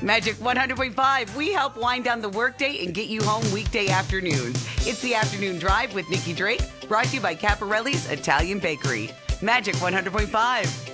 Magic 100.5, we help wind down the workday and get you home weekday afternoons. It's the Afternoon Drive with Nikki Drake, brought to you by Caparelli's Italian Bakery. Magic 100.5.